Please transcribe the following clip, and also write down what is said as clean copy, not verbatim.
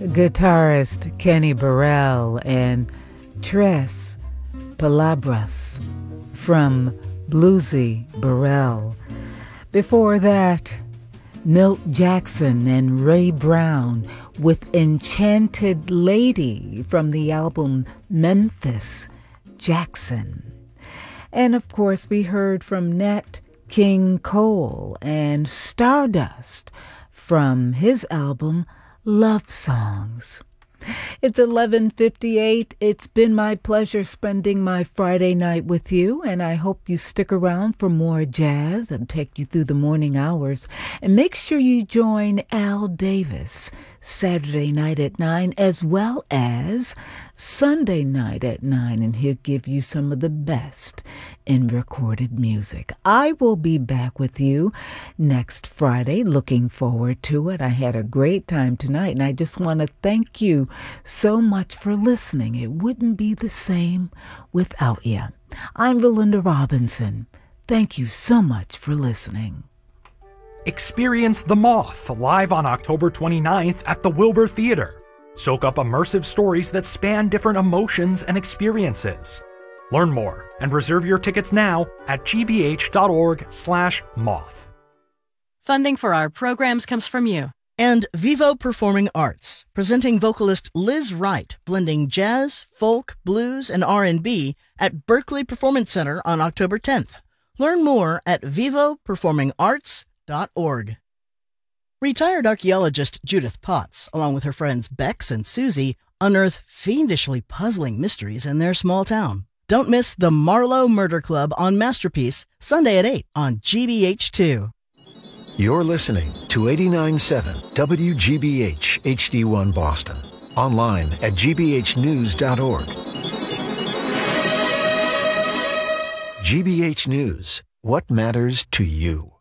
guitarist Kenny Burrell and Tres Palabras from Bluesy Burrell. Before that, Milt Jackson and Ray Brown with Enchanted Lady from the album Memphis Jackson. And of course, we heard from Nat King Cole and Stardust from his album Love Songs. It's 11:58. It's been my pleasure spending my Friday night with you, and I hope you stick around for more jazz and take you through the morning hours. And make sure you join Al Davis Saturday night at 9 as well as Sunday night at 9, and he'll give you some of the best in recorded music. I will be back with you next Friday. Looking forward to it. I had a great time tonight, and I just want to thank you so much for listening. It wouldn't be the same without you. I'm Valinda Robinson. Thank you so much for listening. Experience The Moth live on October 29th at the Wilbur Theater. Soak up immersive stories that span different emotions and experiences. Learn more and reserve your tickets now at gbh.org/moth. Funding for our programs comes from you. And Vivo Performing Arts, presenting vocalist Liz Wright, blending jazz, folk, blues, and R&B at Berkeley Performance Center on October 10th. Learn more at vivoperformingarts.org. Retired archaeologist Judith Potts, along with her friends Bex and Susie, unearth fiendishly puzzling mysteries in their small town. Don't miss the Marlowe Murder Club on Masterpiece, Sunday at 8 on GBH2. You're listening to 89.7 WGBH HD1 Boston. Online at gbhnews.org. GBH News. What matters to you?